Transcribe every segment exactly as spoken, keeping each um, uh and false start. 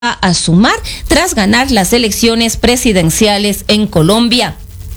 a sumar tras ganar las elecciones presidenciales en Colombia.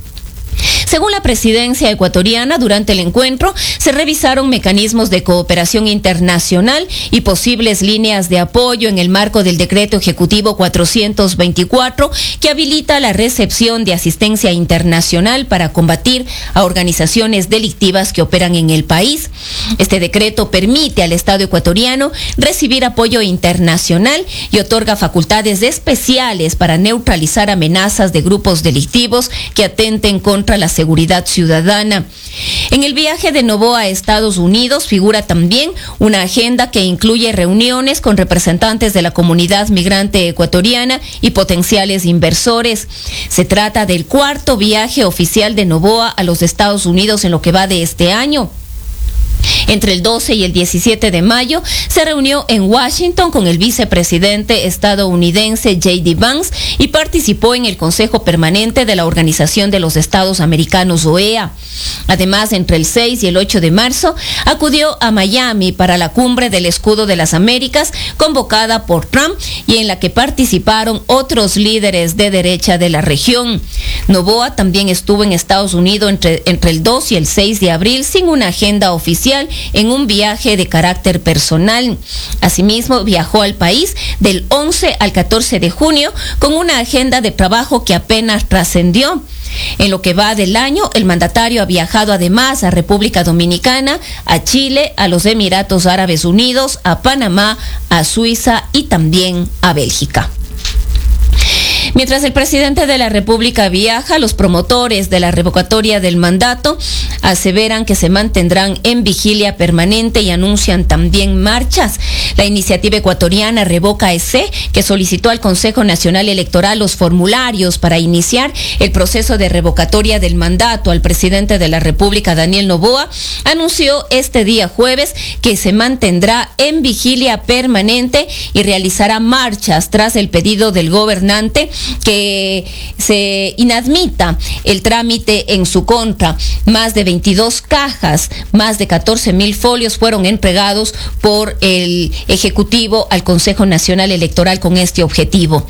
Según la presidencia ecuatoriana, durante el encuentro se revisaron mecanismos de cooperación internacional y posibles líneas de apoyo en el marco del decreto ejecutivo cuatrocientos veinticuatro que habilita la recepción de asistencia internacional para combatir a organizaciones delictivas que operan en el país. Este decreto permite al Estado ecuatoriano recibir apoyo internacional y otorga facultades especiales para neutralizar amenazas de grupos delictivos que atenten contra la seguridad ciudadana. En el viaje de Noboa a Estados Unidos figura también una agenda que incluye reuniones con representantes de la comunidad migrante ecuatoriana y potenciales inversores. Se trata del cuarto viaje oficial de Noboa a los Estados Unidos en lo que va de este año. Entre el doce y el diecisiete de mayo se reunió en Washington con el vicepresidente estadounidense J D Vance y participó en el Consejo Permanente de la Organización de los Estados Americanos, O E A. Además, entre el seis y el ocho de marzo, acudió a Miami para la Cumbre del Escudo de las Américas, convocada por Trump y en la que participaron otros líderes de derecha de la región. Noboa también estuvo en Estados Unidos entre, entre el dos y el seis de abril sin una agenda oficial en un viaje de carácter personal. Asimismo, viajó al país del once al catorce de junio con una agenda de trabajo que apenas trascendió. En lo que va del año, el mandatario ha viajado además a República Dominicana, a Chile, a los Emiratos Árabes Unidos, a Panamá, a Suiza y también a Bélgica. Mientras el presidente de la República viaja, los promotores de la revocatoria del mandato aseveran que se mantendrán en vigilia permanente y anuncian también marchas. La iniciativa ecuatoriana Revoca E C, que solicitó al Consejo Nacional Electoral los formularios para iniciar el proceso de revocatoria del mandato al presidente de la República, Daniel Noboa, anunció este día jueves que se mantendrá en vigilia permanente y realizará marchas tras el pedido del gobernante que se inadmita el trámite en su contra. Más de veintidós cajas, más de catorce mil folios fueron entregados por el Ejecutivo al Consejo Nacional Electoral con este objetivo.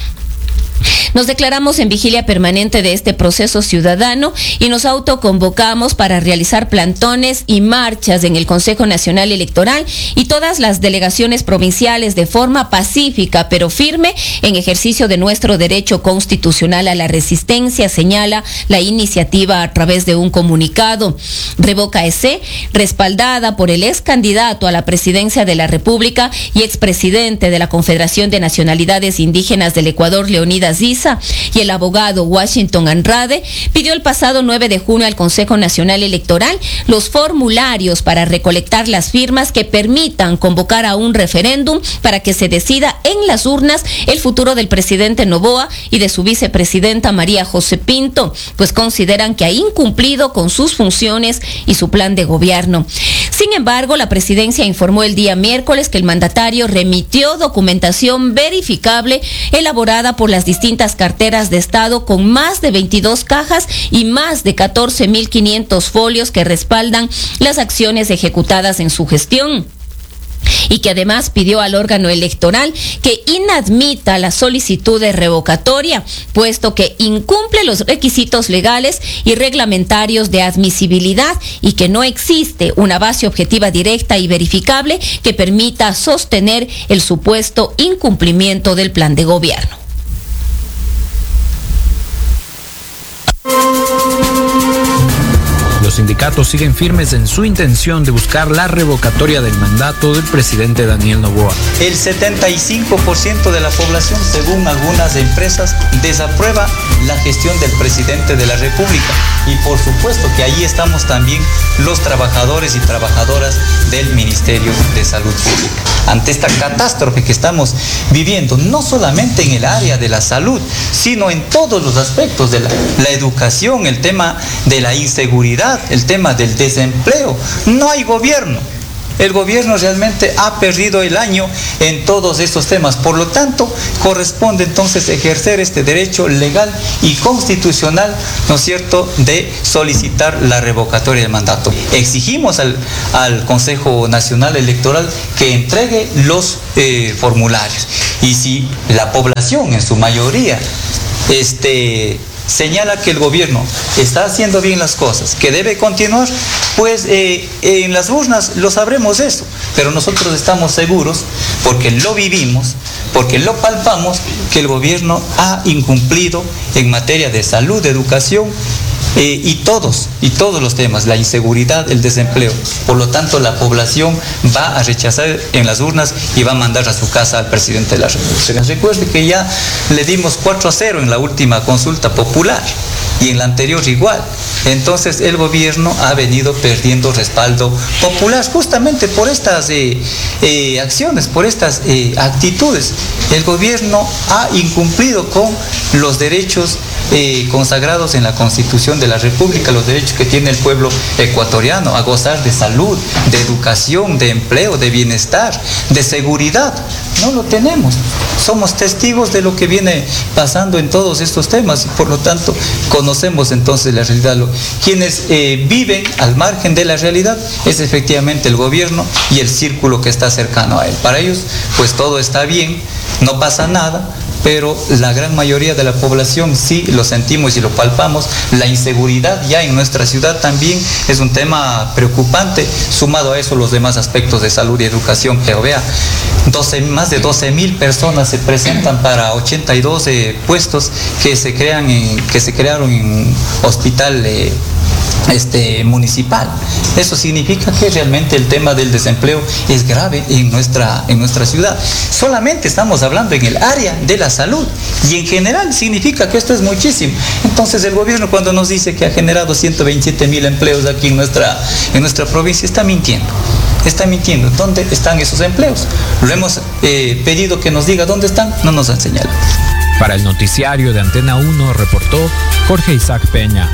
Nos declaramos en vigilia permanente de este proceso ciudadano y nos autoconvocamos para realizar plantones y marchas en el Consejo Nacional Electoral y todas las delegaciones provinciales de forma pacífica pero firme en ejercicio de nuestro derecho constitucional a la resistencia, señala la iniciativa a través de un comunicado. Revoca E C, respaldada por el ex candidato a la presidencia de la República y expresidente de la Confederación de Nacionalidades Indígenas del Ecuador, Leonidas Issa, y el abogado Washington Andrade, pidió el pasado nueve de junio al Consejo Nacional Electoral los formularios para recolectar las firmas que permitan convocar a un referéndum para que se decida en las urnas el futuro del presidente Noboa y de su vicepresidenta María José Pinto, pues consideran que ha incumplido con sus funciones y su plan de gobierno. Sin embargo, la presidencia informó el día miércoles que el mandatario remitió documentación verificable elaborada por las distintas carteras de Estado con más de veintidós cajas y más de catorce mil quinientos folios que respaldan las acciones ejecutadas en su gestión. Y que además pidió al órgano electoral que inadmita la solicitud de revocatoria, puesto que incumple los requisitos legales y reglamentarios de admisibilidad y que no existe una base objetiva directa y verificable que permita sostener el supuesto incumplimiento del plan de gobierno. Los sindicatos siguen firmes en su intención de buscar la revocatoria del mandato del presidente Daniel Noboa. El setenta y cinco por ciento de la población, según algunas empresas, desaprueba la gestión del presidente de la República. Y por supuesto que ahí estamos también los trabajadores y trabajadoras del Ministerio de Salud Pública. Ante esta catástrofe que estamos viviendo, no solamente en el área de la salud, sino en todos los aspectos de la, la educación, el tema de la inseguridad, el tema del desempleo. No hay gobierno. el gobierno realmente ha perdido el año en todos estos temas. Por lo tanto, corresponde entonces ejercer este derecho legal y constitucional, ¿no es cierto?, de solicitar la revocatoria del mandato. Exigimos al, al Consejo Nacional Electoral que entregue los eh, formularios. Y si la población en su mayoría este, señala que el gobierno está haciendo bien las cosas, que debe continuar, pues eh, en las urnas lo sabremos eso. Pero nosotros estamos seguros, porque lo vivimos, porque lo palpamos, que el gobierno ha incumplido en materia de salud, de educación, Eh, y todos, y todos los temas, la inseguridad, el desempleo. Por lo tanto, la población va a rechazar en las urnas y va a mandar a su casa al presidente de la República. Recuerde que ya le dimos cuatro a cero en la última consulta popular y en la anterior igual. Entonces el gobierno ha venido perdiendo respaldo popular justamente por estas eh, eh, acciones, por estas eh, actitudes. El gobierno ha incumplido con los derechos Eh, consagrados en la Constitución de la República, los derechos que tiene el pueblo ecuatoriano a gozar de salud, de educación, de empleo, de bienestar, de seguridad. No lo tenemos. Somos testigos de lo que viene pasando en todos estos temas y por lo tanto conocemos entonces la realidad. Quienes eh, viven al margen de la realidad es efectivamente el gobierno y el círculo que está cercano a él. Para ellos pues todo está bien, no pasa nada, pero la gran mayoría de la población sí lo sentimos y lo palpamos. La inseguridad ya en nuestra ciudad también es un tema preocupante, sumado a eso los demás aspectos de salud y educación. Pero vea, doce, más de doce mil personas se presentan para ochenta y dos eh, puestos que se, crean en, que se crearon en hospital eh, Este, municipal. Eso significa que realmente el tema del desempleo es grave en nuestra, en nuestra ciudad. Solamente estamos hablando en el área de la salud y en general significa que esto es muchísimo. Entonces el gobierno cuando nos dice que ha generado ciento veintisiete mil empleos aquí en nuestra, en nuestra provincia está mintiendo. Está mintiendo. ¿Dónde están esos empleos? Lo hemos eh, pedido que nos diga dónde están, no nos han señalado. Para el noticiario de Antena uno reportó Jorge Isaac Peña.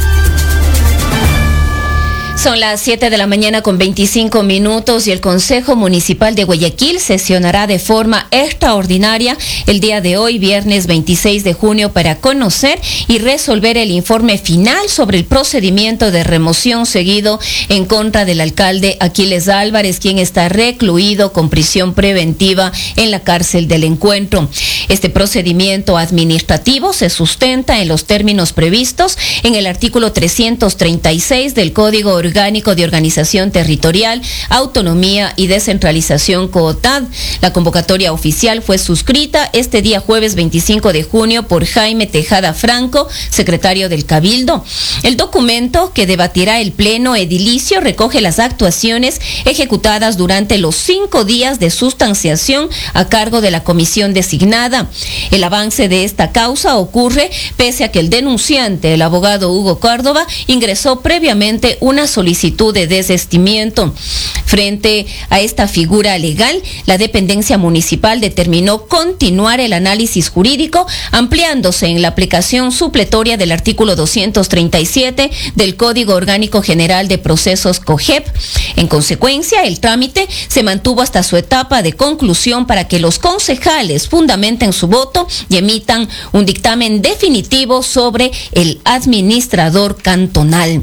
Son las siete de la mañana con veinticinco minutos y el Consejo Municipal de Guayaquil sesionará de forma extraordinaria el día de hoy, viernes veintiséis de junio, para conocer y resolver el informe final sobre el procedimiento de remoción seguido en contra del alcalde Aquiles Álvarez, quien está recluido con prisión preventiva en la cárcel del Encuentro. Este procedimiento administrativo se sustenta en los términos previstos en el artículo trescientos treinta y seis del Código Orgánico de Organización Territorial, Autonomía y Descentralización COOTAD. La convocatoria oficial fue suscrita este día jueves veinticinco de junio por Jaime Tejada Franco, secretario del Cabildo. El documento que debatirá el Pleno Edilicio recoge las actuaciones ejecutadas durante los cinco días de sustanciación a cargo de la comisión designada. El avance de esta causa ocurre pese a que el denunciante, el abogado Hugo Córdoba, ingresó previamente una solicitud de desistimiento. Frente a esta figura legal, la dependencia municipal determinó continuar el análisis jurídico, ampliándose en la aplicación supletoria del artículo doscientos treinta y siete del Código Orgánico General de Procesos COGEP. En consecuencia, el trámite se mantuvo hasta su etapa de conclusión para que los concejales fundamenten su voto y emitan un dictamen definitivo sobre el administrador cantonal.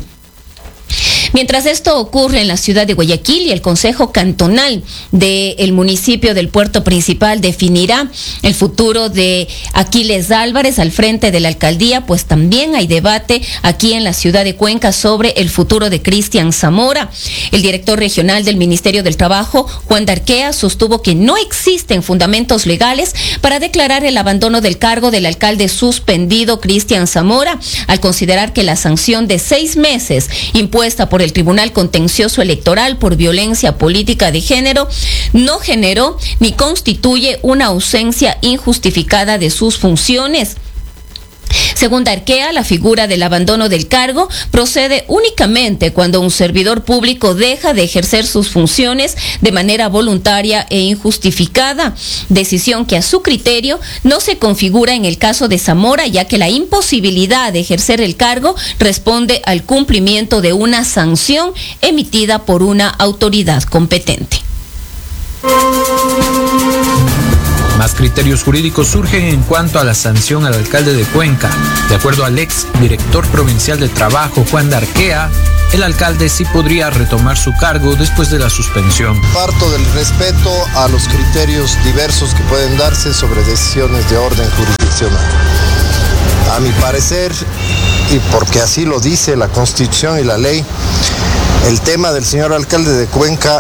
Mientras esto ocurre en la ciudad de Guayaquil, y el Consejo Cantonal del municipio del Puerto Principal definirá el futuro de Aquiles Álvarez al frente de la alcaldía, pues también hay debate aquí en la ciudad de Cuenca sobre el futuro de Cristian Zamora. El director regional del Ministerio del Trabajo, Juan Darquea, sostuvo que no existen fundamentos legales para declarar el abandono del cargo del alcalde suspendido Cristian Zamora, al considerar que la sanción de seis meses impuesta por el Tribunal Contencioso Electoral por violencia política de género no generó ni constituye una ausencia injustificada de sus funciones. Según Darquea, la figura del abandono del cargo procede únicamente cuando un servidor público deja de ejercer sus funciones de manera voluntaria e injustificada, decisión que a su criterio no se configura en el caso de Zamora, ya que la imposibilidad de ejercer el cargo responde al cumplimiento de una sanción emitida por una autoridad competente. Más criterios jurídicos surgen en cuanto a la sanción al alcalde de Cuenca. De acuerdo al ex director provincial de Trabajo, Juan Darquea, el alcalde sí podría retomar su cargo después de la suspensión. Parto del respeto a los criterios diversos que pueden darse sobre decisiones de orden jurisdiccional. A mi parecer, y porque así lo dice la Constitución y la ley, el tema del señor alcalde de Cuenca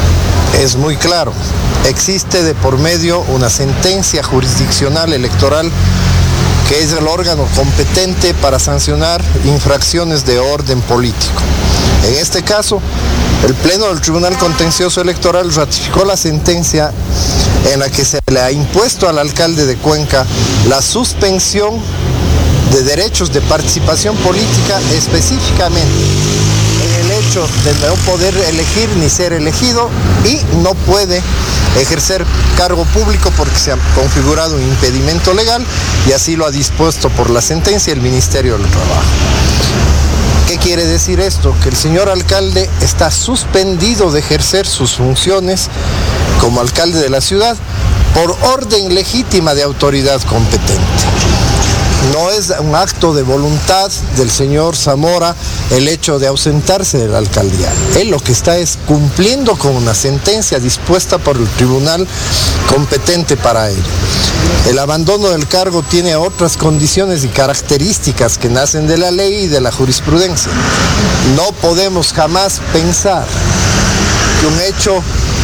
es muy claro. Existe de por medio una sentencia jurisdiccional electoral que es el órgano competente para sancionar infracciones de orden político. En este caso, el Pleno del Tribunal Contencioso Electoral ratificó la sentencia en la que se le ha impuesto al alcalde de Cuenca la suspensión de derechos de participación política, específicamente en el hecho de no poder elegir ni ser elegido, y no puede ejercer cargo público porque se ha configurado un impedimento legal, y así lo ha dispuesto por la sentencia el Ministerio del Trabajo. ¿Qué quiere decir esto? Que el señor alcalde está suspendido de ejercer sus funciones como alcalde de la ciudad por orden legítima de autoridad competente. No es un acto de voluntad del señor Zamora el hecho de ausentarse de la alcaldía. Él lo que está es cumpliendo con una sentencia dispuesta por el tribunal competente para ello. El abandono del cargo tiene otras condiciones y características que nacen de la ley y de la jurisprudencia. No podemos jamás pensar que un hecho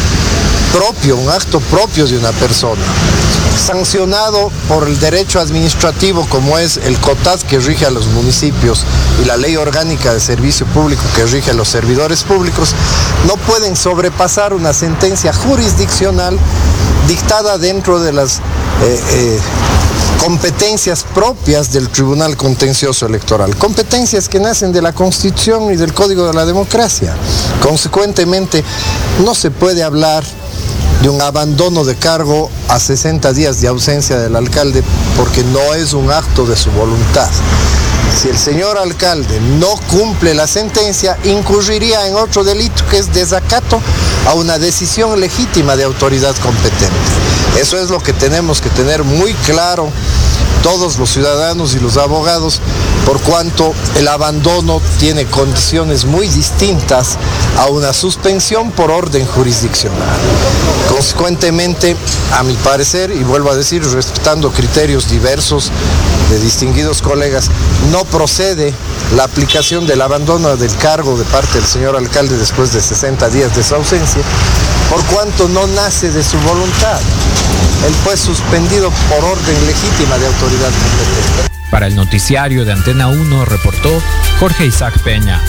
propio, un acto propio de una persona, sancionado por el derecho administrativo como es el COTAD que rige a los municipios y la ley orgánica de servicio público que rige a los servidores públicos, no pueden sobrepasar una sentencia jurisdiccional dictada dentro de las eh, eh, competencias propias del Tribunal Contencioso Electoral, competencias que nacen de la Constitución y del Código de la Democracia. Consecuentemente, no se puede hablar de un abandono de cargo a sesenta días de ausencia del alcalde, porque no es un acto de su voluntad. Si el señor alcalde no cumple la sentencia, incurriría en otro delito que es desacato a una decisión legítima de autoridad competente. Eso es lo que tenemos que tener muy claro todos los ciudadanos y los abogados, por cuanto el abandono tiene condiciones muy distintas a una suspensión por orden jurisdiccional. Consecuentemente, a mi parecer, y vuelvo a decir, respetando criterios diversos de distinguidos colegas, no procede la aplicación del abandono del cargo de parte del señor alcalde después de sesenta días de su ausencia, por cuanto no nace de su voluntad. Él fue suspendido por orden legítima de autoridad competente. Para el noticiario de Antena uno reportó Jorge Isaac Peña.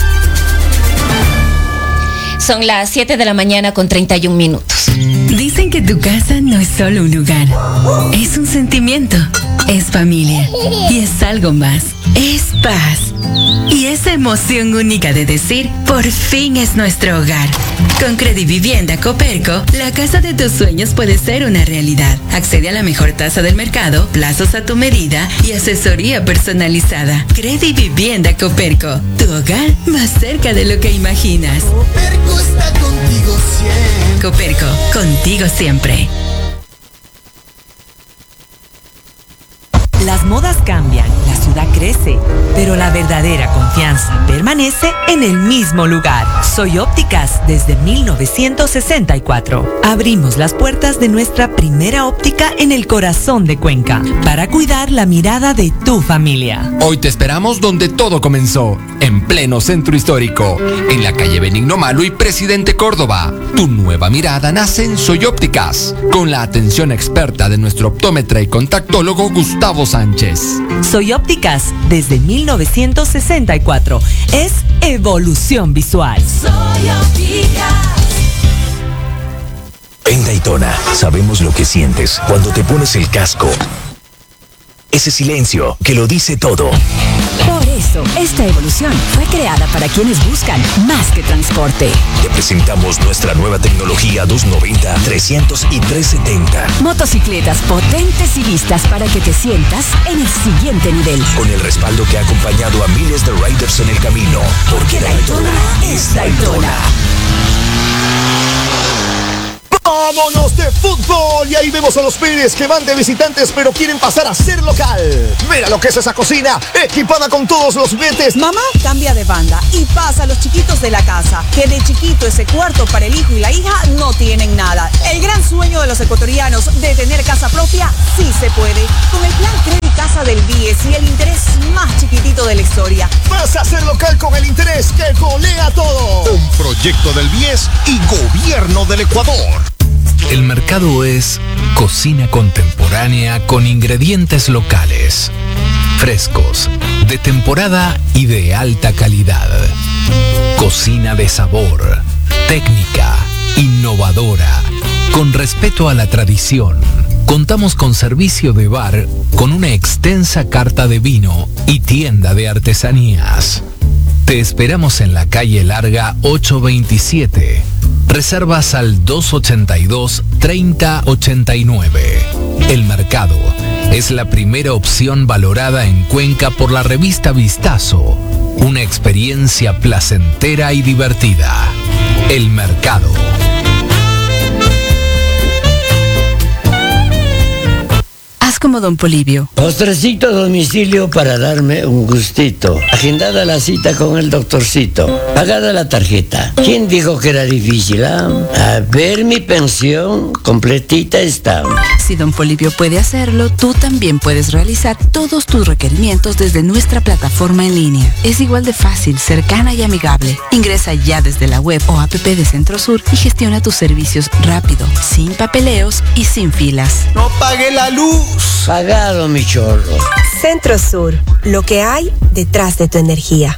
Son las siete de la mañana con treinta y un minutos. Dicen que tu casa no es solo un lugar, es un sentimiento, es familia y es algo más, es paz. Y esa emoción única de decir, por fin es nuestro hogar. Con Credivivienda Coperco, la casa de tus sueños puede ser una realidad. Accede a la mejor tasa del mercado, plazos a tu medida y asesoría personalizada. Credivivienda Coperco, tu hogar más cerca de lo que imaginas. Coperco está contigo siempre. Coperco, contigo siempre. Las modas cambian, la ciudad crece, pero la verdadera confianza permanece en el mismo lugar. Soy Ópticas desde mil novecientos sesenta y cuatro. Abrimos las puertas de nuestra primera óptica en el corazón de Cuenca para cuidar la mirada de tu familia. Hoy te esperamos donde todo comenzó, en pleno centro histórico, en la calle Benigno Malo y Presidente Córdoba. Tu nueva mirada nace en Soy Ópticas, con la atención experta de nuestro optómetra y contactólogo Gustavo Sánchez. Soy Ópticas desde mil novecientos sesenta y cuatro. Es evolución visual. Soy Ópticas. En Daytona sabemos lo que sientes cuando te pones el casco. Ese silencio que lo dice todo. Por eso, esta evolución fue creada para quienes buscan más que transporte. Te presentamos nuestra nueva tecnología doscientos noventa, trescientos y trescientos setenta. Motocicletas potentes y listas para que te sientas en el siguiente nivel. Con el respaldo que ha acompañado a miles de riders en el camino. Porque Daytona es Daytona. ¡Vámonos de fútbol! Y ahí vemos a los Pérez que van de visitantes pero quieren pasar a ser local. Mira lo que es esa cocina, equipada con todos los juguetes. Mamá cambia de banda y pasa a los chiquitos de la casa, que de chiquito ese cuarto para el hijo y la hija no tienen nada. El gran sueño de los ecuatorianos de tener casa propia sí se puede. Con el plan Credit Casa del B I E S y el interés más chiquitito de la historia. Vas a ser local con el interés que golea todo. Un proyecto del B I E S y Gobierno del Ecuador. El mercado es cocina contemporánea con ingredientes locales, frescos, de temporada y de alta calidad. Cocina de sabor, técnica, innovadora, con respeto a la tradición. Contamos con servicio de bar, con una extensa carta de vino y tienda de artesanías. Te esperamos en la calle Larga ocho veintisiete. Reservas al dos ochenta y dos, treinta ochenta y nueve. El Mercado es la primera opción valorada en Cuenca por la revista Vistazo. Una experiencia placentera y divertida. El Mercado. Haz como Don Polibio. Postrecito a domicilio para darme un gustito. Agendada la cita con el doctorcito. Pagada la tarjeta. ¿Quién dijo que era difícil? Ah? A ver, mi pensión completita está. Si Don Polibio puede hacerlo, tú también puedes realizar todos tus requerimientos desde nuestra plataforma en línea. Es igual de fácil, cercana y amigable. Ingresa ya desde la web o app de Centrosur y gestiona tus servicios rápido, sin papeleos y sin filas. ¡No pague la luz! Pagado, mi chorro. Centrosur, lo que hay detrás de tu energía.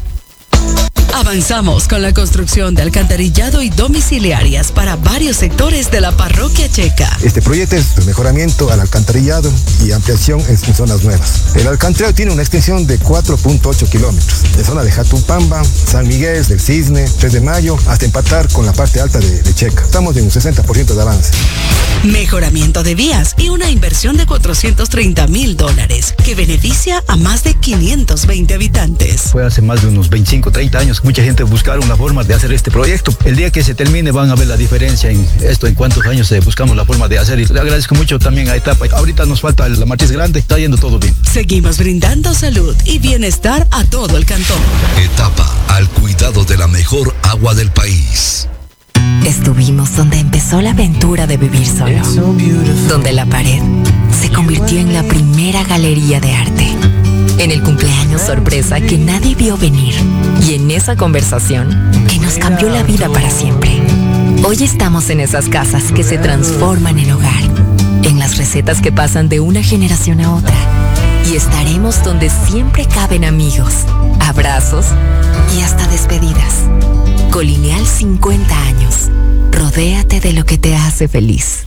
Avanzamos con la construcción de alcantarillado y domiciliarias para varios sectores de la parroquia checa. Este proyecto es el mejoramiento al alcantarillado y ampliación en, en zonas nuevas. El alcantarillado tiene una extensión de cuatro punto ocho kilómetros, de zona de Jatupamba, San Miguel, del Cisne, tres de mayo, hasta empatar con la parte alta de, de Checa. Estamos en un sesenta por ciento de avance. Mejoramiento de vías y una inversión de cuatrocientos treinta mil dólares que beneficia a más de quinientos veinte habitantes. Fue hace más de unos veinticinco, treinta años. Mucha gente buscaron la forma de hacer este proyecto. El día que se termine van a ver la diferencia en esto, en cuántos años eh, buscamos la forma de hacer. Y le agradezco mucho también a Etapa. Ahorita nos falta la matriz grande, está yendo todo bien. Seguimos brindando salud y bienestar a todo el cantón. Etapa, al cuidado de la mejor agua del país. Estuvimos donde empezó la aventura de vivir solo, donde la pared se convirtió en la primera galería de arte, en el cumpleaños sorpresa que nadie vio venir y en esa conversación que nos cambió la vida para siempre. Hoy estamos en esas casas que se transforman en hogar, en las recetas que pasan de una generación a otra, y estaremos donde siempre caben amigos, abrazos y hasta despedidas. Colineal cincuenta años. Rodéate de lo que te hace feliz.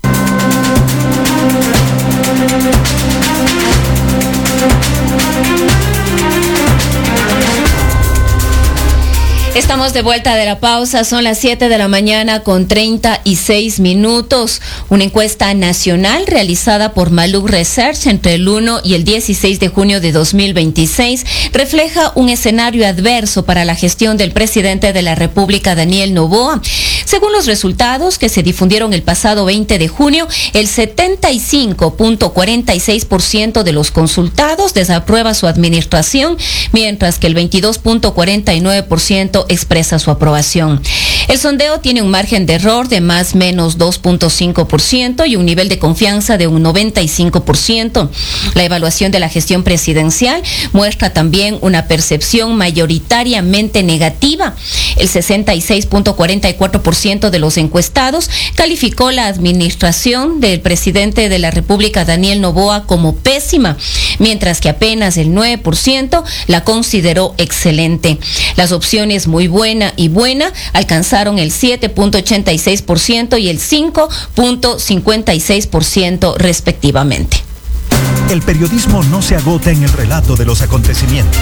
Estamos de vuelta de la pausa, son las siete de la mañana con treinta y seis minutos. Una encuesta nacional realizada por Maluk Research entre el uno y el dieciséis de junio de dos mil veintiséis refleja un escenario adverso para la gestión del presidente de la República, Daniel Noboa. Según los resultados que se difundieron el pasado veinte de junio, el setenta y cinco punto cuarenta y seis por ciento de los consultados desaprueba su administración, mientras que el veintidós punto cuarenta y nueve por ciento expresa su aprobación. El sondeo tiene un margen de error de más menos dos punto cinco por ciento y un nivel de confianza de un noventa y cinco por ciento. La evaluación de la gestión presidencial muestra también una percepción mayoritariamente negativa. El sesenta y seis punto cuarenta y cuatro por ciento de los encuestados calificó la administración del presidente de la República, Daniel Noboa, como pésima, mientras que apenas el nueve por ciento la consideró excelente. Las opciones muy buena y buena alcanzaron el siete punto ochenta y seis por ciento y el cinco punto cincuenta y seis por ciento respectivamente. El periodismo no se agota en el relato de los acontecimientos.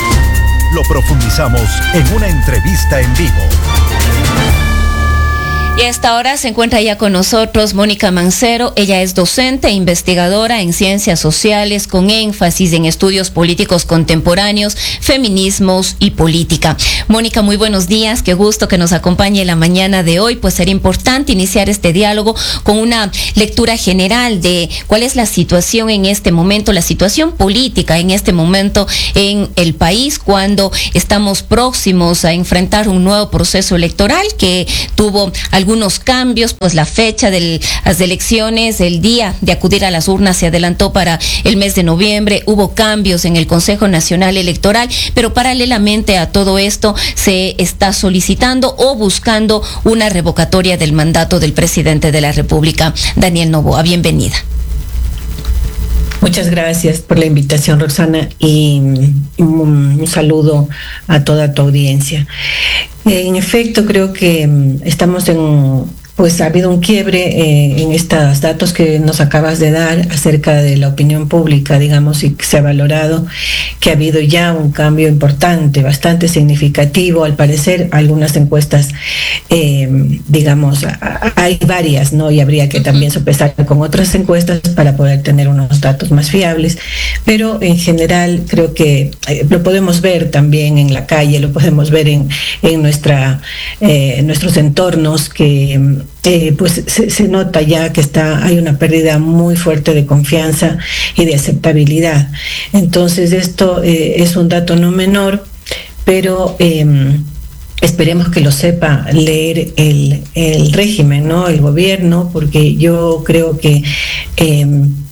Lo profundizamos en una entrevista en vivo. Y a esta hora se encuentra ya con nosotros Mónica Mancero. Ella es docente e investigadora en ciencias sociales con énfasis en estudios políticos contemporáneos, feminismos y política. Mónica, muy buenos días. Qué gusto que nos acompañe la mañana de hoy. Pues sería importante iniciar este diálogo con una lectura general de cuál es la situación en este momento, la situación política en este momento en el país, cuando estamos próximos a enfrentar un nuevo proceso electoral que tuvo algunos algunos cambios, pues la fecha de las elecciones, el día de acudir a las urnas se adelantó para el mes de noviembre, hubo cambios en el Consejo Nacional Electoral, pero paralelamente a todo esto se está solicitando o buscando una revocatoria del mandato del presidente de la República, Daniel Noboa. Bienvenida. Muchas gracias por la invitación, Roxana, y un, un saludo a toda tu audiencia. En efecto, creo que estamos en, pues ha habido un quiebre eh, en estos datos que nos acabas de dar acerca de la opinión pública, digamos, y que se ha valorado que ha habido ya un cambio importante, bastante significativo. Al parecer, algunas encuestas, eh, digamos, hay varias, ¿no? Y habría que también sopesar con otras encuestas para poder tener unos datos más fiables. Pero en general, creo que eh, lo podemos ver también en la calle, lo podemos ver en, en nuestra, eh, nuestros entornos que Eh, pues se, se nota ya que está hay una pérdida muy fuerte de confianza y de aceptabilidad. Entonces esto eh, es un dato no menor, pero eh, esperemos que lo sepa leer el, el régimen, ¿no? El gobierno, porque yo creo que eh,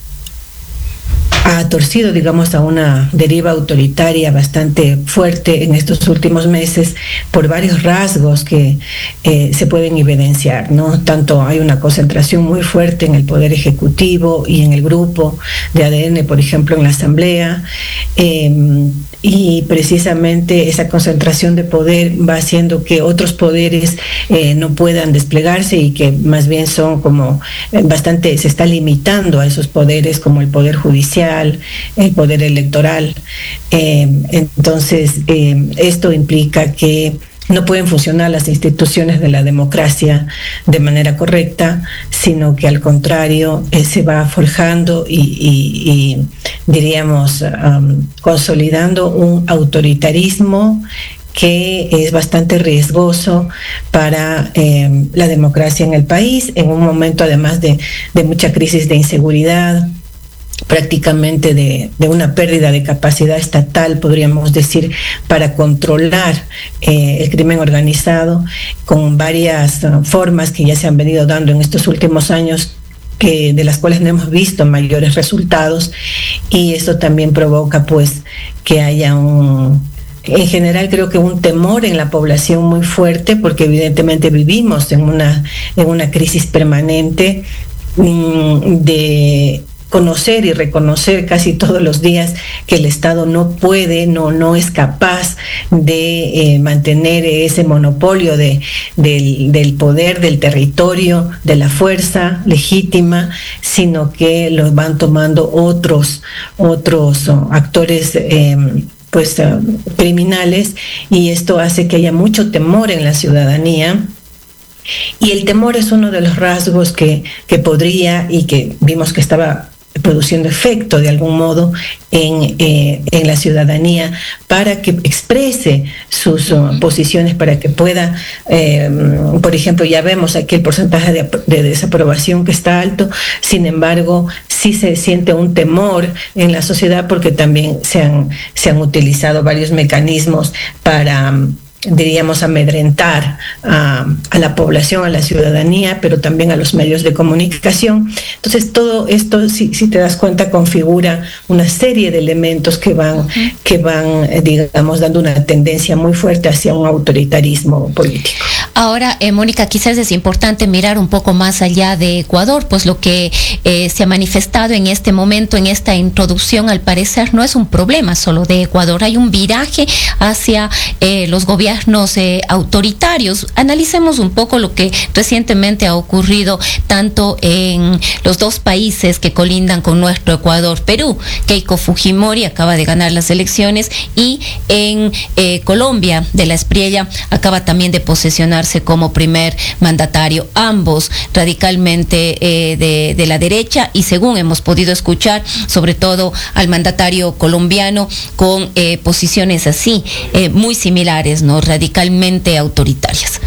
ha torcido, digamos, a una deriva autoritaria bastante fuerte en estos últimos meses por varios rasgos que eh, se pueden evidenciar, ¿no? Tanto hay una concentración muy fuerte en el Poder Ejecutivo y en el grupo de A D N, por ejemplo, en la Asamblea, eh, y precisamente esa concentración de poder va haciendo que otros poderes eh, no puedan desplegarse y que más bien son como eh, bastante, se está limitando a esos poderes como el Poder Judicial, el poder electoral. Eh, entonces, eh, esto implica que no pueden funcionar las instituciones de la democracia de manera correcta, sino que al contrario eh, se va forjando y, y, y diríamos, um, consolidando un autoritarismo que es bastante riesgoso para eh, la democracia en el país, en un momento además de, de mucha crisis de inseguridad, prácticamente de, de una pérdida de capacidad estatal, podríamos decir, para controlar eh, el crimen organizado, con varias uh, formas que ya se han venido dando en estos últimos años, que de las cuales no hemos visto mayores resultados, y eso también provoca pues que haya un... En general creo que un temor en la población muy fuerte, porque evidentemente vivimos en una, en una crisis permanente mmm, de conocer y reconocer casi todos los días que el Estado no puede, no, no es capaz de eh, mantener ese monopolio de, del, del poder, del territorio, de la fuerza legítima, sino que los van tomando otros, otros oh, actores eh, pues uh, criminales, y esto hace que haya mucho temor en la ciudadanía. Y el temor es uno de los rasgos que, que podría, y que vimos que estaba produciendo efecto de algún modo en, eh, en la ciudadanía, para que exprese sus uh, posiciones, para que pueda, eh, por ejemplo, ya vemos aquí el porcentaje de, de desaprobación que está alto, sin embargo, sí se siente un temor en la sociedad, porque también se han, se han utilizado varios mecanismos para... diríamos, amedrentar a, a la población, a la ciudadanía, pero también a los medios de comunicación. Entonces, todo esto, si, si te das cuenta, configura una serie de elementos que van, uh-huh. que van, digamos, dando una tendencia muy fuerte hacia un autoritarismo político. Ahora, eh, Mónica, quizás es importante mirar un poco más allá de Ecuador, pues lo que eh, se ha manifestado en este momento, en esta introducción, al parecer no es un problema solo de Ecuador, hay un viraje hacia eh, los gobiernos gobiernos eh, autoritarios. Analicemos un poco lo que recientemente ha ocurrido tanto en los dos países que colindan con nuestro Ecuador, Perú. Keiko Fujimori acaba de ganar las elecciones y en eh, Colombia, de la Espriella acaba también de posesionarse como primer mandatario, ambos radicalmente eh, de, de la derecha, y según hemos podido escuchar, sobre todo al mandatario colombiano con eh, posiciones así, eh, muy similares, ¿no? Radicalmente autoritarias.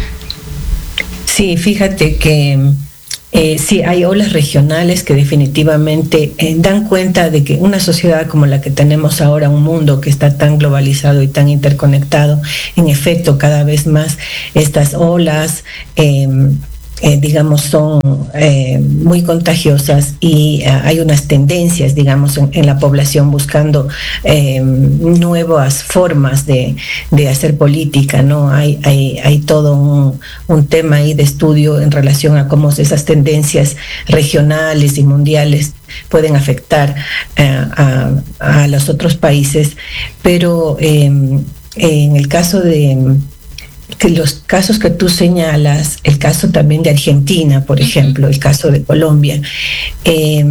Sí, fíjate que Eh, sí, hay olas regionales que definitivamente eh, dan cuenta de que una sociedad como la que tenemos ahora, un mundo que está tan globalizado y tan interconectado, en efecto, cada vez más estas olas eh, Eh, digamos, son eh, muy contagiosas y uh, hay unas tendencias, digamos, en, en la población buscando eh, nuevas formas de, de hacer política, ¿no? Hay, hay, hay todo un, un tema ahí de estudio en relación a cómo esas tendencias regionales y mundiales pueden afectar uh, a, a los otros países, pero eh, en el caso de que los casos que tú señalas, el caso también de Argentina, por ejemplo, el caso de Colombia, eh,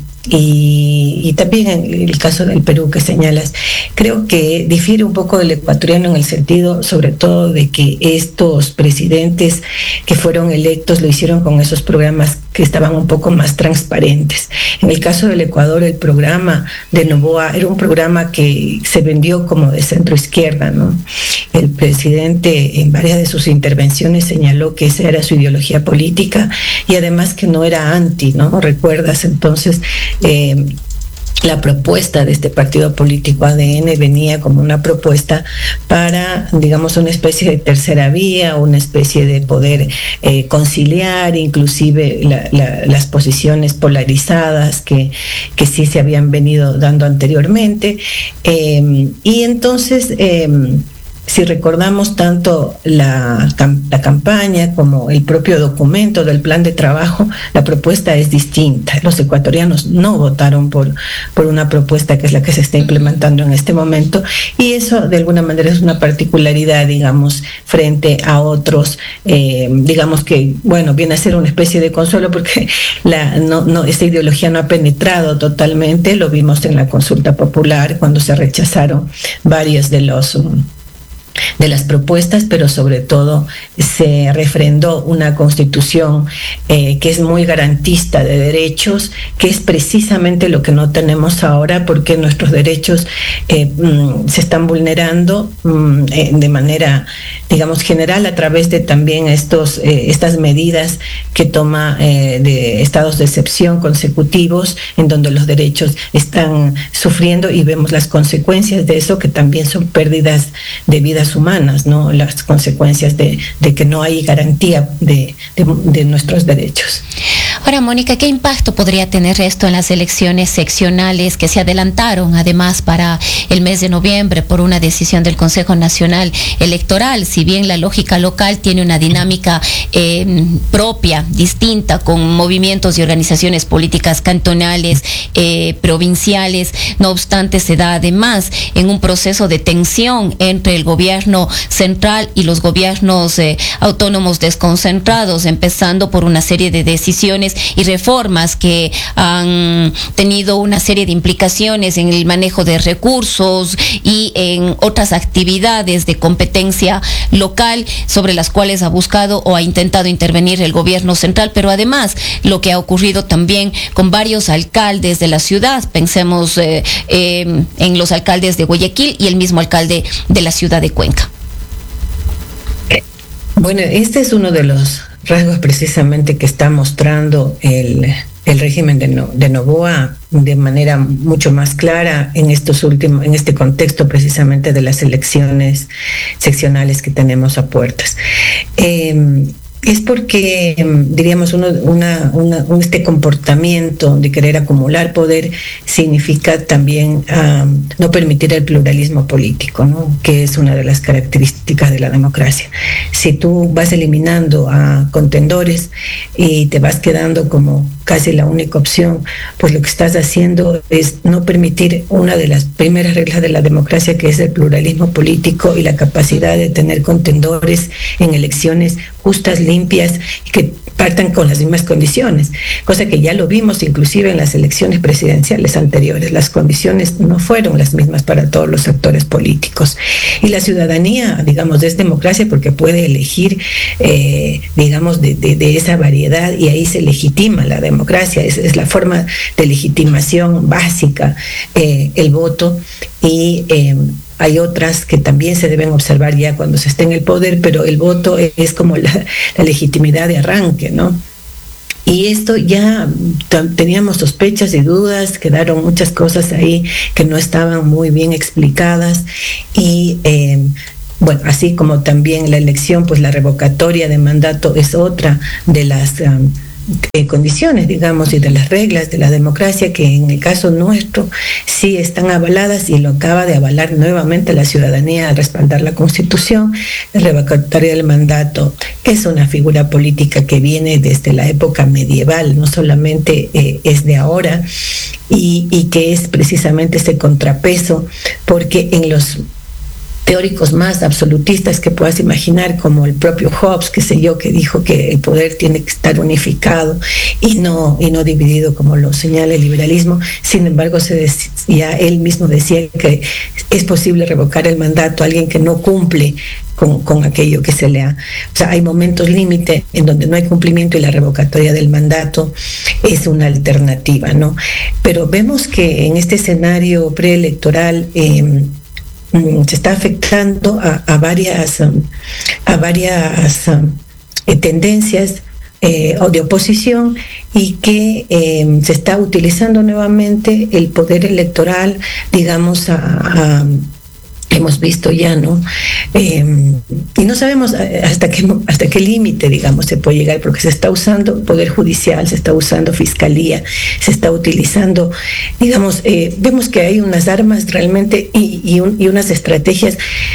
y, y también el caso del Perú que señalas, creo que difiere un poco del ecuatoriano en el sentido, sobre todo, de que estos presidentes que fueron electos lo hicieron con esos programas que estaban un poco más transparentes. En el caso del Ecuador, el programa de Noboa era un programa que se vendió como de centro izquierda, ¿no? El presidente en varias de sus intervenciones señaló que esa era su ideología política y además que no era anti, ¿no? ¿Recuerdas? Entonces, eh, la propuesta de este partido político A D N venía como una propuesta para, digamos, una especie de tercera vía, una especie de poder eh, conciliar, inclusive la, la, las posiciones polarizadas que, que sí se habían venido dando anteriormente. Eh, y entonces... Eh, Si recordamos tanto la, la campaña como el propio documento del plan de trabajo, la propuesta es distinta. Los ecuatorianos no votaron por, por una propuesta que es la que se está implementando en este momento, y eso de alguna manera es una particularidad, digamos, frente a otros, eh, digamos que, bueno, viene a ser una especie de consuelo porque la, no, no, esta ideología no ha penetrado totalmente. Lo vimos en la consulta popular cuando se rechazaron varios de los... Um, de las propuestas, pero sobre todo se refrendó una constitución eh, que es muy garantista de derechos, que es precisamente lo que no tenemos ahora, porque nuestros derechos eh, mm, se están vulnerando mm, eh, de manera, digamos, general a través de también estos, eh, estas medidas que toma eh, de estados de excepción consecutivos, en donde los derechos están sufriendo y vemos las consecuencias de eso, que también son pérdidas de vidas humanas, ¿no? Las consecuencias de, de que no hay garantía de, de, de nuestros derechos. Ahora, Mónica, ¿qué impacto podría tener esto en las elecciones seccionales que se adelantaron además para el mes de noviembre por una decisión del Consejo Nacional Electoral? Si bien la lógica local tiene una dinámica eh, propia, distinta, con movimientos y organizaciones políticas cantonales, eh, provinciales, no obstante se da además en un proceso de tensión entre el gobierno central y los gobiernos eh, autónomos desconcentrados, empezando por una serie de decisiones y reformas que han tenido una serie de implicaciones en el manejo de recursos y en otras actividades de competencia local sobre las cuales ha buscado o ha intentado intervenir el gobierno central, pero además lo que ha ocurrido también con varios alcaldes de la ciudad. Pensemos eh, eh, en los alcaldes de Guayaquil y el mismo alcalde de la ciudad de Cuenca. Bueno, este es uno de los rasgos precisamente que está mostrando el, el régimen de, no, de Noboa de manera mucho más clara en estos últimos, en este contexto precisamente de las elecciones seccionales que tenemos a puertas. Eh, es porque, diríamos, uno, una, una, este comportamiento de querer acumular poder significa también um, no permitir el pluralismo político, ¿no? Que es una de las características de la democracia. Si tú vas eliminando a contendores y te vas quedando como casi la única opción, pues lo que estás haciendo es no permitir una de las primeras reglas de la democracia, que es el pluralismo político y la capacidad de tener contendores en elecciones justas, limpias, y que partan con las mismas condiciones, cosa que ya lo vimos inclusive en las elecciones presidenciales anteriores. Las condiciones no fueron las mismas para todos los actores políticos. Y la ciudadanía, digamos, es democracia porque puede elegir, eh, digamos, de, de, de esa variedad, y ahí se legitima la democracia. Es, es la forma de legitimación básica, eh, el voto, y eh, hay otras que también se deben observar ya cuando se esté en el poder, pero el voto es como la, la legitimidad de arranque, ¿no? Y esto ya teníamos sospechas y dudas, quedaron muchas cosas ahí que no estaban muy bien explicadas, y eh, bueno, así como también la elección, pues la revocatoria de mandato es otra de las um, Eh, condiciones, digamos, y de las reglas de la democracia, que en el caso nuestro sí están avaladas, y lo acaba de avalar nuevamente la ciudadanía al respaldar la Constitución. La revocatoria del mandato es una figura política que viene desde la época medieval, no solamente eh, es de ahora, y, y que es precisamente ese contrapeso, porque en los teóricos más absolutistas que puedas imaginar, como el propio Hobbes, qué sé yo, que dijo que el poder tiene que estar unificado y no, y no dividido como lo señala el liberalismo. Sin embargo, se decía, él mismo decía que es posible revocar el mandato a alguien que no cumple con, con aquello que se le ha... O sea, hay momentos límite en donde no hay cumplimiento, y la revocatoria del mandato es una alternativa, ¿no? Pero vemos que en este escenario preelectoral eh, se está afectando a, a varias, a varias eh, tendencias eh, de oposición, y que eh, se está utilizando nuevamente el poder electoral, digamos, a, a hemos visto ya, ¿no? Eh, y no sabemos hasta qué, hasta qué límite, digamos, se puede llegar, porque se está usando poder judicial, se está usando fiscalía, se está utilizando, digamos, eh, vemos que hay unas armas realmente y, y, un, y unas estrategias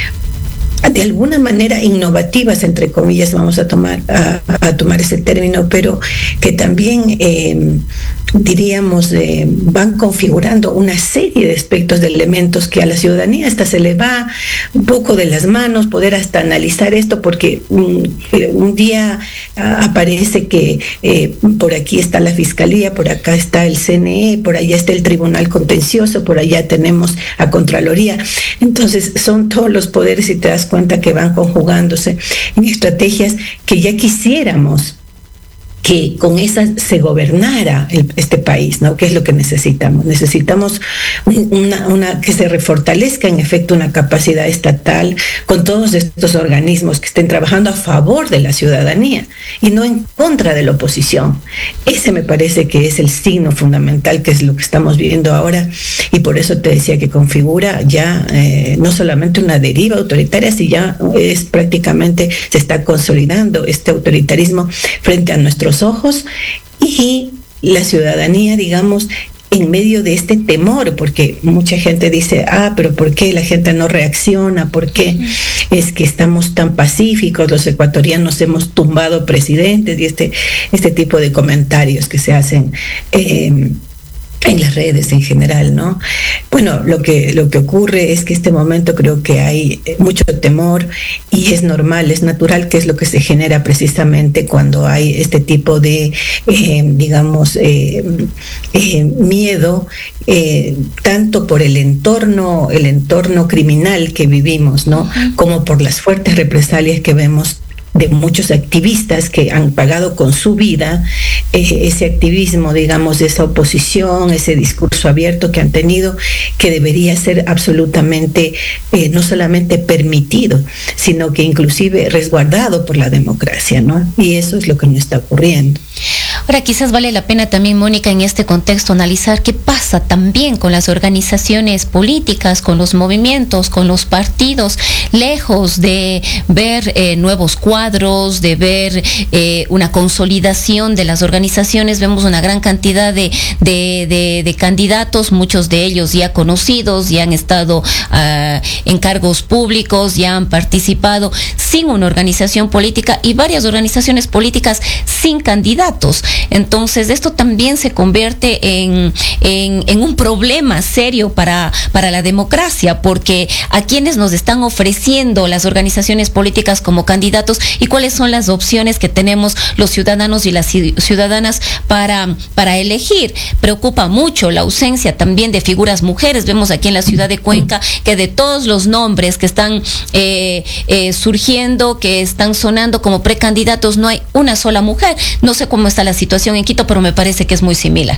de alguna manera innovativas, entre comillas, vamos a tomar a, a tomar ese término, pero que también eh, diríamos eh, van configurando una serie de aspectos, de elementos que a la ciudadanía hasta se le va un poco de las manos poder hasta analizar esto, porque un, un día a, aparece que eh, por aquí está la fiscalía, por acá está el C N E, por allá está el Tribunal Contencioso, por allá tenemos a Contraloría. Entonces son todos los poderes, y te das cuenta que van conjugándose en estrategias que ya quisiéramos que con esas se gobernara el, este país, ¿no? ¿Qué es lo que necesitamos? Necesitamos una, una, que se refortalezca en efecto una capacidad estatal con todos estos organismos que estén trabajando a favor de la ciudadanía y no en contra de la oposición. Ese me parece que es el signo fundamental, que es lo que estamos viviendo ahora, y por eso te decía que configura ya eh, no solamente una deriva autoritaria, sino ya es prácticamente, se está consolidando este autoritarismo frente a nuestros ojos, y la ciudadanía, digamos, en medio de este temor, porque mucha gente dice, ah, pero ¿por qué la gente no reacciona? ¿Por qué es que estamos tan pacíficos? Los ecuatorianos hemos tumbado presidentes, y este, este tipo de comentarios que se hacen eh, en las redes en general, ¿no? Bueno, lo que, lo que ocurre es que en este momento creo que hay mucho temor, y es normal, es natural, que es lo que se genera precisamente cuando hay este tipo de, eh, digamos, eh, eh, miedo, eh, tanto por el entorno, el entorno criminal que vivimos, ¿no? Como por las fuertes represalias que vemos de muchos activistas que han pagado con su vida eh, ese activismo, digamos, de esa oposición, ese discurso abierto que han tenido, que debería ser absolutamente eh, no solamente permitido, sino que inclusive resguardado por la democracia, ¿no? Y eso es lo que no está ocurriendo. Ahora, quizás vale la pena también, Mónica, en este contexto analizar qué pasa también con las organizaciones políticas, con los movimientos, con los partidos, lejos de ver eh, nuevos cuadros, de ver eh, una consolidación de las organizaciones. Vemos una gran cantidad de, de, de, de candidatos, muchos de ellos ya conocidos, ya han estado uh, en cargos públicos, ya han participado sin una organización política y varias organizaciones políticas sin candidatos. Entonces, esto también se convierte en, en, en un problema serio para, para la democracia, porque a quienes nos están ofreciendo las organizaciones políticas como candidatos y cuáles son las opciones que tenemos los ciudadanos y las ciudadanas para, para elegir. Preocupa mucho la ausencia también de figuras mujeres. Vemos aquí en la ciudad de Cuenca que de todos los nombres que están eh, eh, surgiendo, que están sonando como precandidatos, no hay una sola mujer. No sé cómo está la situación en Quito, pero me parece que es muy similar.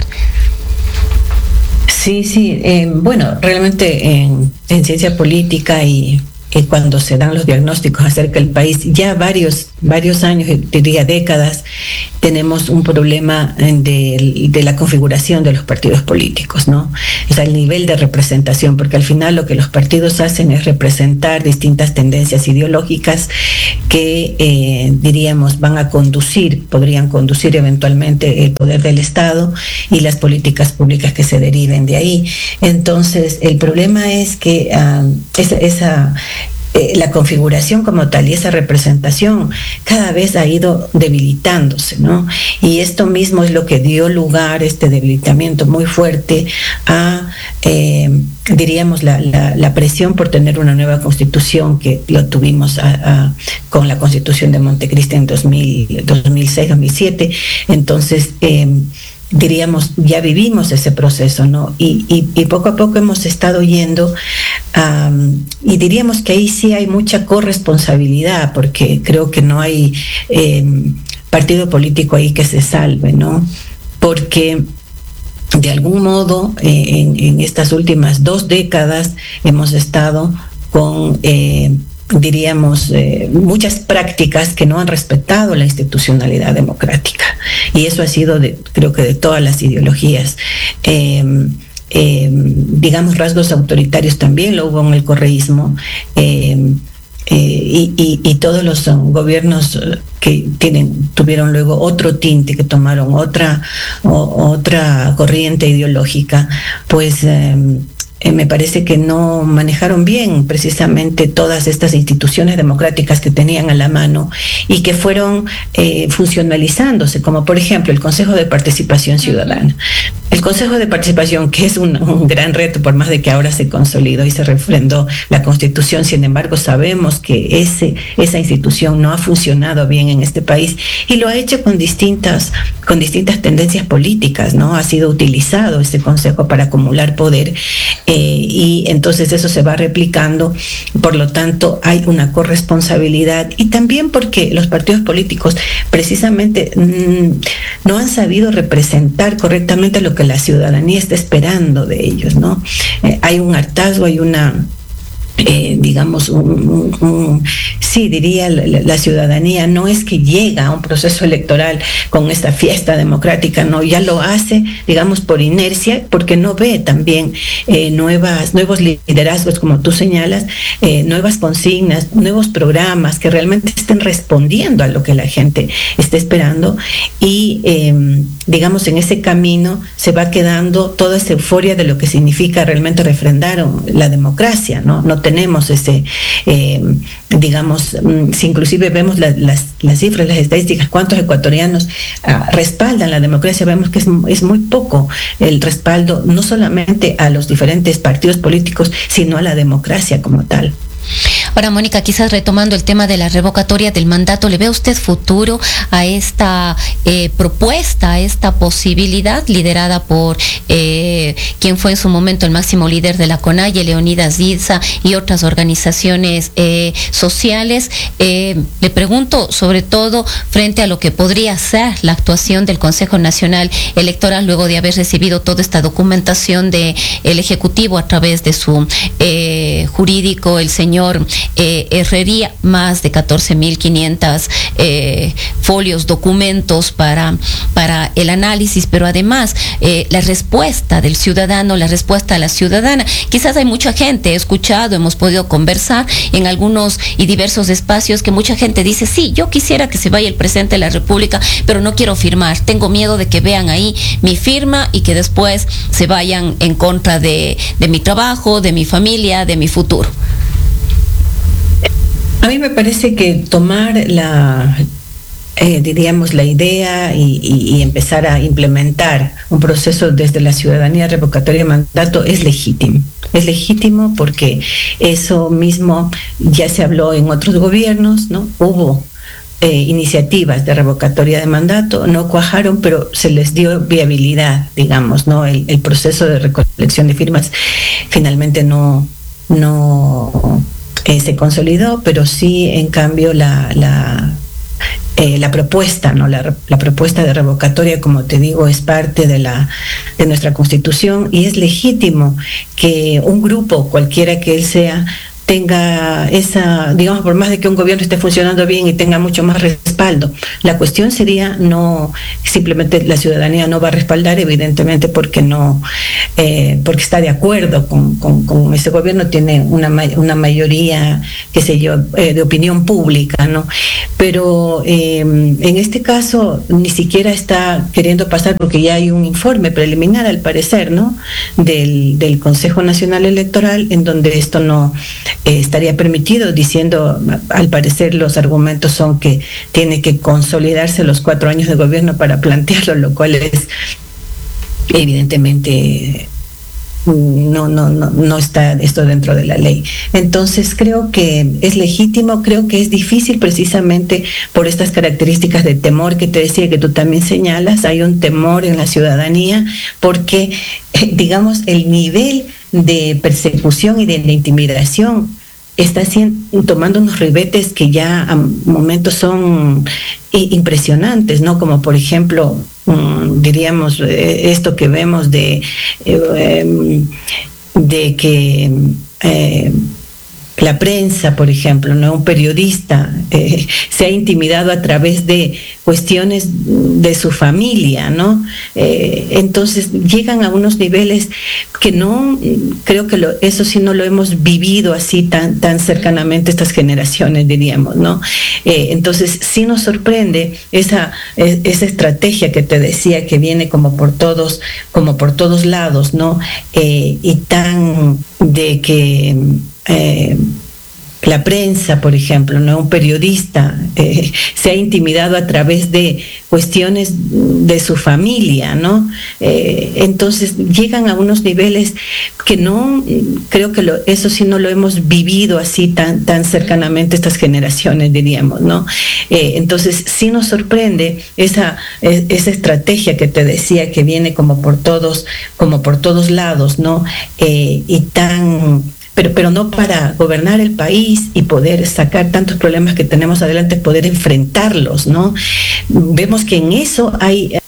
Sí, sí. Eh, bueno, realmente en, en ciencia política y eh, cuando se dan los diagnósticos acerca del país, ya varios, varios años, diría décadas, tenemos un problema de, de la configuración de los partidos políticos, ¿no? O sea, el nivel de representación, porque al final lo que los partidos hacen es representar distintas tendencias ideológicas que, eh, diríamos, van a conducir, podrían conducir eventualmente el poder del Estado y las políticas públicas que se deriven de ahí. Entonces, el problema es que uh, esa... esa la configuración como tal y esa representación cada vez ha ido debilitándose, ¿no? Y esto mismo es lo que dio lugar, este debilitamiento muy fuerte, a, eh, diríamos, la, la, la presión por tener una nueva constitución, que lo tuvimos a, a, con la constitución de Montecristi en dos mil seis, dos mil siete. Entonces, eh, diríamos, ya vivimos ese proceso, ¿no? Y, y, y poco a poco hemos estado yendo, um, y diríamos que ahí sí hay mucha corresponsabilidad, porque creo que no hay eh, partido político ahí que se salve, ¿no? Porque de algún modo eh, en, en estas últimas dos décadas hemos estado con... Eh, diríamos, eh, muchas prácticas que no han respetado la institucionalidad democrática. Y eso ha sido, de, creo que de todas las ideologías. Eh, eh, digamos, rasgos autoritarios también lo hubo en el correísmo. Eh, eh, y, y, y todos los um, gobiernos que tienen, tuvieron luego otro tinte, que tomaron otra, o, otra corriente ideológica, pues... Eh, Eh, me parece que no manejaron bien precisamente todas estas instituciones democráticas que tenían a la mano y que fueron eh, funcionalizándose, como por ejemplo el Consejo de Participación Ciudadana. El Consejo de Participación, que es un, un gran reto, por más de que ahora se consolidó y se refrendó la Constitución, sin embargo sabemos que ese, esa institución no ha funcionado bien en este país y lo ha hecho con distintas, con distintas tendencias políticas, ¿no? Ha sido utilizado este Consejo para acumular poder. Eh, y entonces eso se va replicando, por lo tanto hay una corresponsabilidad, y también porque los partidos políticos precisamente mmm, no han sabido representar correctamente lo que la ciudadanía está esperando de ellos, ¿no? Eh, hay un hartazgo, hay una... Eh, digamos, un, un, un, sí, diría la, la ciudadanía no es que llega a un proceso electoral con esta fiesta democrática, no, ya lo hace, digamos, por inercia, porque no ve también eh, nuevas, nuevos liderazgos, como tú señalas, eh, nuevas consignas, nuevos programas que realmente estén respondiendo a lo que la gente está esperando, y eh, digamos, en ese camino se va quedando toda esa euforia de lo que significa realmente refrendar la democracia, ¿no? No tenemos ese, eh, digamos, si inclusive vemos la, las, las cifras, las estadísticas, cuántos ecuatorianos uh, respaldan la democracia, vemos que es, es muy poco el respaldo, no solamente a los diferentes partidos políticos, sino a la democracia como tal. Ahora, Mónica, quizás retomando el tema de la revocatoria del mandato, ¿le ve usted futuro a esta eh, propuesta, a esta posibilidad liderada por eh, quien fue en su momento el máximo líder de la CONAIE, Leonidas Diza, y otras organizaciones eh, sociales? Eh, le pregunto sobre todo frente a lo que podría ser la actuación del Consejo Nacional Electoral luego de haber recibido toda esta documentación del Ejecutivo a través de su eh, jurídico, el señor eh, Herrería, más de catorce mil quinientos eh, folios, documentos para, para el análisis, pero además eh, la respuesta del ciudadano, la respuesta a la ciudadana. Quizás hay mucha gente, he escuchado, hemos podido conversar en algunos y diversos espacios que mucha gente dice, sí, yo quisiera que se vaya el presidente de la República, pero no quiero firmar, tengo miedo de que vean ahí mi firma y que después se vayan en contra de, de mi trabajo, de mi familia, de mi futuro. A mí me parece que tomar la, eh, diríamos, la idea y, y, y empezar a implementar un proceso desde la ciudadanía revocatoria de mandato es legítimo. Es legítimo porque eso mismo ya se habló en otros gobiernos, ¿no? Hubo eh, iniciativas de revocatoria de mandato, no cuajaron, pero se les dio viabilidad, digamos, ¿no? El, el proceso de recolección de firmas finalmente no... no Eh, se consolidó, pero sí, en cambio, la, la, eh, la propuesta, ¿no? La, la propuesta de revocatoria, como te digo, es parte de, la, de nuestra Constitución y es legítimo que un grupo, cualquiera que él sea, tenga esa, digamos, por más de que un gobierno esté funcionando bien y tenga mucho más respaldo. La cuestión sería no, simplemente la ciudadanía no va a respaldar, evidentemente, porque no, eh, porque está de acuerdo con, con, con ese gobierno, tiene una, una mayoría, qué sé yo, eh, de opinión pública, ¿no? Pero eh, en este caso ni siquiera está queriendo pasar, porque ya hay un informe preliminar, al parecer, ¿no? Del, del Consejo Nacional Electoral, en donde esto no Eh, estaría permitido, diciendo, al parecer los argumentos son que tiene que consolidarse los cuatro años de gobierno para plantearlo, lo cual es evidentemente no, no, no, no está esto dentro de la ley. Entonces creo que es legítimo, creo que es difícil precisamente por estas características de temor que te decía, que tú también señalas. Hay un temor en la ciudadanía porque, eh, digamos, el nivel de persecución y de la intimidación está siendo, tomando unos ribetes que ya a momentos son impresionantes, ¿no? Como por ejemplo, um, diríamos, eh, esto que vemos de, eh, de que eh, la prensa, por ejemplo, ¿no? Un periodista eh, se ha intimidado a través de cuestiones de su familia, ¿no? Eh, entonces llegan a unos niveles que no, creo que lo, eso sí no lo hemos vivido así tan, tan cercanamente estas generaciones, diríamos, ¿no? Eh, entonces sí nos sorprende esa, esa estrategia que te decía, que viene como por todos, como por todos lados, ¿no? Eh, y tan de que Eh, la prensa, por ejemplo, ¿no? Un periodista eh, se ha intimidado a través de cuestiones de su familia, ¿no? Eh, entonces llegan a unos niveles que no, creo que lo, eso sí no lo hemos vivido así tan, tan cercanamente estas generaciones, diríamos, ¿no? Eh, entonces sí nos sorprende esa, esa estrategia que te decía, que viene como por todos, como por todos lados, ¿no? Eh, y tan... Pero, pero no para gobernar el país y poder sacar tantos problemas que tenemos adelante, poder enfrentarlos, ¿no? Vemos que en eso hay...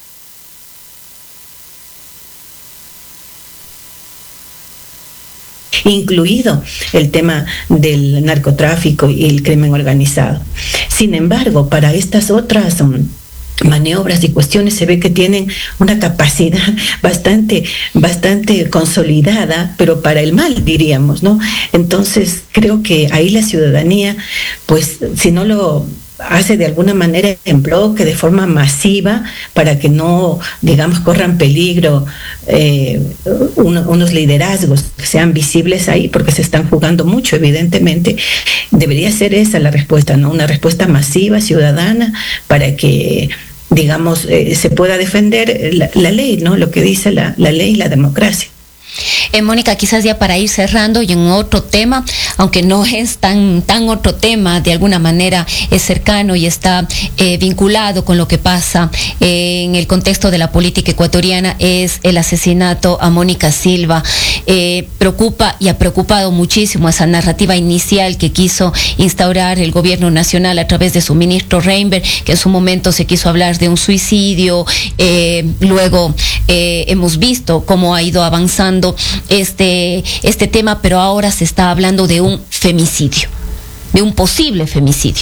incluido el tema del narcotráfico y el crimen organizado. Sin embargo, para estas otras um, maniobras y cuestiones se ve que tienen una capacidad bastante, bastante consolidada, pero para el mal, diríamos, ¿no? Entonces creo que ahí la ciudadanía, pues si no lo hace de alguna manera en bloque, de forma masiva, para que no, digamos, corran peligro eh, uno, unos liderazgos que sean visibles ahí, porque se están jugando mucho, evidentemente, debería ser esa la respuesta, ¿no? Una respuesta masiva, ciudadana, para que, digamos, eh, se pueda defender la, la ley, ¿no? Lo que dice la, la ley y la democracia. Eh, Mónica, quizás ya para ir cerrando y en otro tema, aunque no es tan, tan otro tema, de alguna manera es cercano y está eh, vinculado con lo que pasa eh, en el contexto de la política ecuatoriana, es el asesinato a Mónica Silva. Eh, preocupa y ha preocupado muchísimo esa narrativa inicial que quiso instaurar el gobierno nacional a través de su ministro Reinberg, que en su momento se quiso hablar de un suicidio. Eh, luego eh, hemos visto cómo ha ido avanzando este, este tema, pero ahora se está hablando de un femicidio. de un posible femicidio.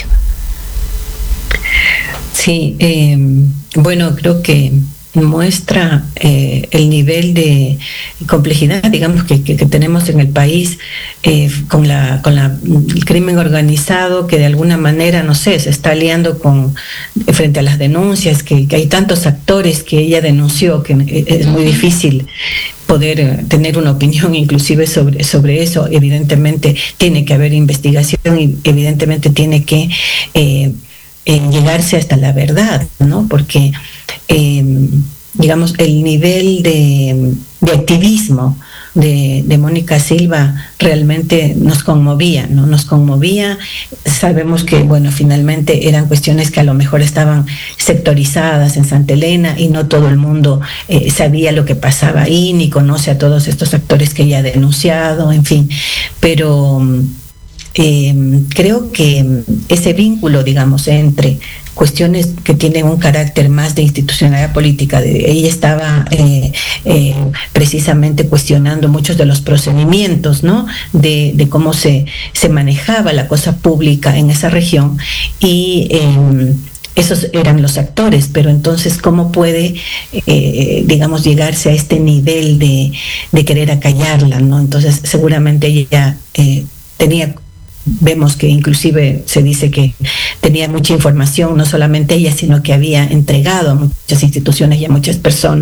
Sí, eh, bueno, creo que muestra eh, el nivel de complejidad, digamos, que, que, que tenemos en el país eh, con la con la, el crimen organizado, que de alguna manera, no sé, se está aliando con frente a las denuncias, que, que hay tantos actores que ella denunció, que es muy difícil poder tener una opinión inclusive sobre, sobre eso. Evidentemente tiene que haber investigación y evidentemente tiene que eh, eh, llegarse hasta la verdad, ¿no? Porque Eh, digamos, el nivel de, de activismo de, de Mónica Silva realmente nos conmovía, ¿no? Nos conmovía. Sabemos que, bueno, finalmente eran cuestiones que a lo mejor estaban sectorizadas en Santa Elena y no todo el mundo eh, sabía lo que pasaba ahí, ni conoce a todos estos actores que ella ha denunciado, en fin. Pero eh, creo que ese vínculo, digamos, entre cuestiones que tienen un carácter más de institucionalidad política. De, ella estaba eh, eh, precisamente cuestionando muchos de los procedimientos, ¿no? De, de cómo se, se manejaba la cosa pública en esa región, y eh, esos eran los actores, pero entonces cómo puede, eh, digamos, llegarse a este nivel de, de querer acallarla, ¿no? Entonces seguramente ella eh, tenía... Vemos que inclusive se dice que tenía mucha información, no solamente ella, sino que había entregado a muchas instituciones y a muchas personas